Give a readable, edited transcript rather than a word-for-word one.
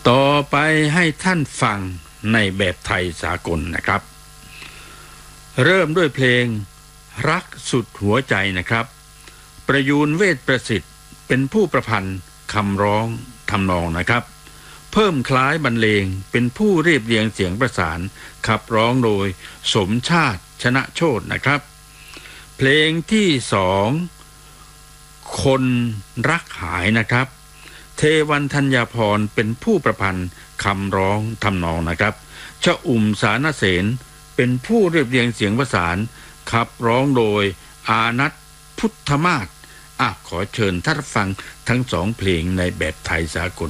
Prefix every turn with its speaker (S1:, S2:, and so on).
S1: ต่อไปให้ท่านฟังในแบบไทยสากลนะครับเริ่มด้วยเพลงรักสุดหัวใจนะครับประยูรเวชประสิทธิ์เป็นผู้ประพันธ์คำร้องทำนองนะครับเพิ่มคล้ายบรรเลงเป็นผู้เรียบเรียงเสียงประสานขับร้องโดยสมชาติชนะโชตินะครับเพลงที่สองคนรักหายนะครับเทวันธัญญาพรเป็นผู้ประพันธ์คำร้องทำนองนะครับชอุ่มสานเสนเป็นผู้เรียบเรียงเสียงประสานขับร้องโดยอานัทพุทธมาศขอเชิญท่านฟังทั้งสองเพลงในแบบไทยสากล